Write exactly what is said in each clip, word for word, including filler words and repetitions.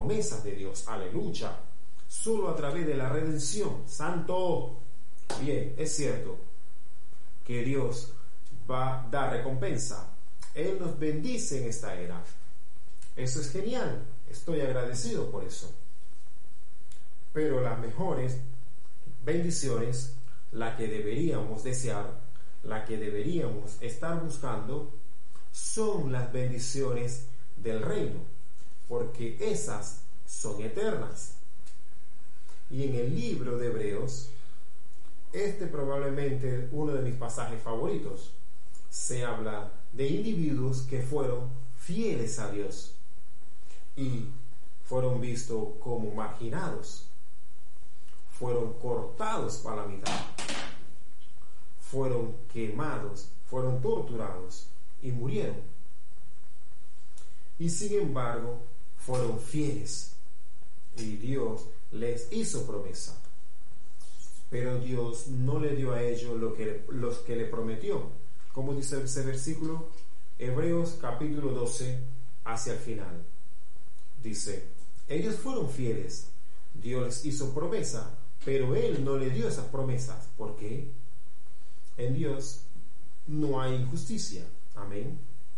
promesas de Dios. Aleluya. Solo a través de la redención. Santo. Bien, es cierto que Dios va a dar recompensa. Él nos bendice en esta era. Eso es genial. Estoy agradecido por eso. Pero las mejores bendiciones, la que deberíamos desear, la que deberíamos estar buscando, son las bendiciones del reino, porque esas son eternas. Y en el libro de Hebreos, este probablemente uno de mis pasajes favoritos, se habla de individuos que fueron fieles a Dios y fueron vistos como marginados, fueron cortados para la mitad, fueron quemados, fueron torturados y murieron. Y sin embargo, fueron fieles y Dios les hizo promesa. Pero Dios no le dio a ellos lo que, los que le prometió. Como dice ese versículo, Hebreos capítulo doce, hacia el final. Dice, ellos fueron fieles, Dios les hizo promesa, pero Él no le dio esas promesas. ¿Por qué? En Dios no hay injusticia. Amén.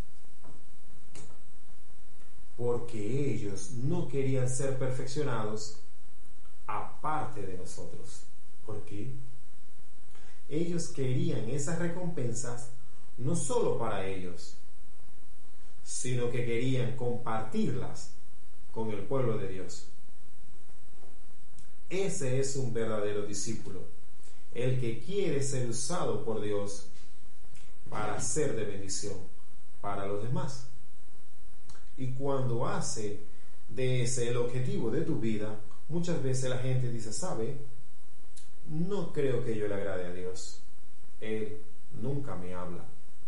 Porque ellos no querían ser perfeccionados aparte de nosotros. ¿Por qué? Ellos querían esas recompensas no solo para ellos, sino que querían compartirlas con el pueblo de Dios. Ese es un verdadero discípulo, el que quiere ser usado por Dios para ser de bendición para los demás. Y cuando hace de ese el objetivo de tu vida, muchas veces la gente dice, ¿sabe? No creo que yo le agrade a Dios. Él nunca me habla.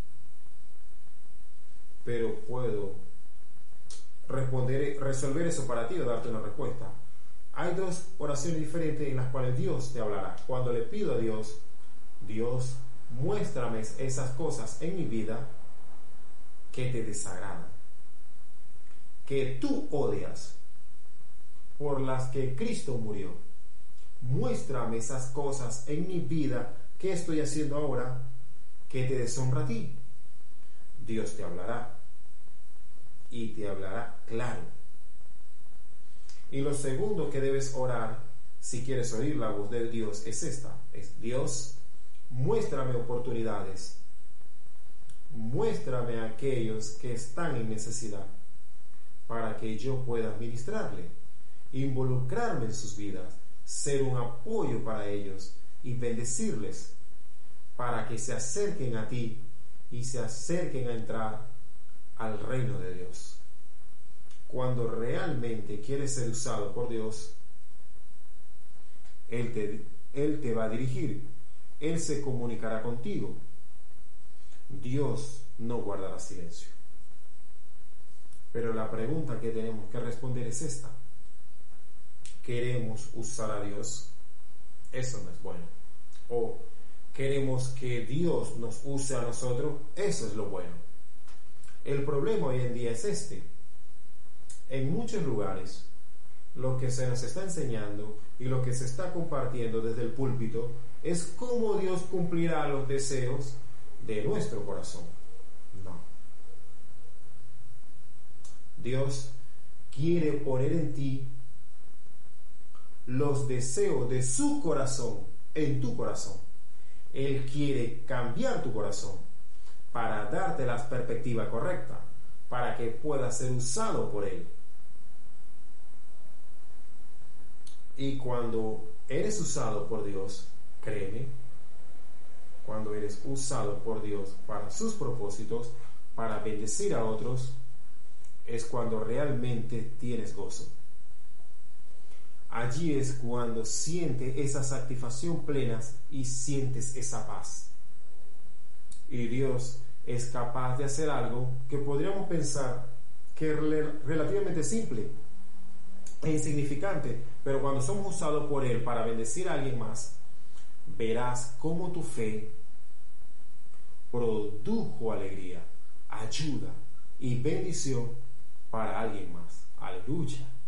Pero puedo responder, resolver eso para ti o darte una respuesta. Hay dos oraciones diferentes en las cuales Dios te hablará. Cuando le pido a Dios, Dios, muéstrame esas cosas en mi vida que te desagradan, que tú odias, por las que Cristo murió. Muéstrame esas cosas en mi vida que estoy haciendo ahora que te deshonra a ti. Dios te hablará y te hablará claro. Y lo segundo que debes orar si quieres oír la voz de Dios es esta, es Dios, muéstrame oportunidades, muéstrame a aquellos que están en necesidad para que yo pueda administrarle, involucrarme en sus vidas, ser un apoyo para ellos y bendecirles para que se acerquen a ti y se acerquen a entrar al reino de Dios. Cuando realmente quieres ser usado por Dios, Él te, Él te va a dirigir, Él se comunicará contigo. Dios no guardará silencio. Pero la pregunta que tenemos que responder es esta: ¿queremos usar a Dios? Eso no es bueno. O ¿queremos que Dios nos use a nosotros? Eso es lo bueno. El problema hoy en día es este. En muchos lugares, lo que se nos está enseñando y lo que se está compartiendo desde el púlpito es cómo Dios cumplirá los deseos de nuestro corazón. No. Dios quiere poner en ti los deseos de su corazón en tu corazón. Él quiere cambiar tu corazón para darte la perspectiva correcta, para que puedas ser usado por Él. Y cuando eres usado por Dios, créeme, cuando eres usado por Dios para sus propósitos, para bendecir a otros, es cuando realmente tienes gozo. Allí es cuando sientes esa satisfacción plena y sientes esa paz. Y Dios es capaz de hacer algo que podríamos pensar que es relativamente simple e insignificante, pero cuando somos usados por Él para bendecir a alguien más, verás cómo tu fe produjo alegría, ayuda y bendición para alguien más. Aleluya.